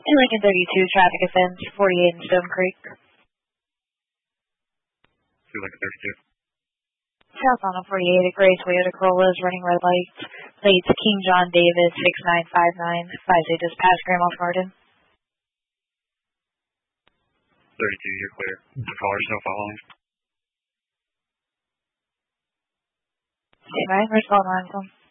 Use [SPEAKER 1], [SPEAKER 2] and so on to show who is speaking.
[SPEAKER 1] Lincoln 32, traffic offense, 48 in Stone Creek.
[SPEAKER 2] Lincoln 32.
[SPEAKER 1] South on 48, a gray Toyota Corolla is running red lights. Plates King John Davis 6959. 5 just past Grandma Farden.
[SPEAKER 2] 32, you're clear. The caller's still following.
[SPEAKER 1] Okay, where's call 9 from?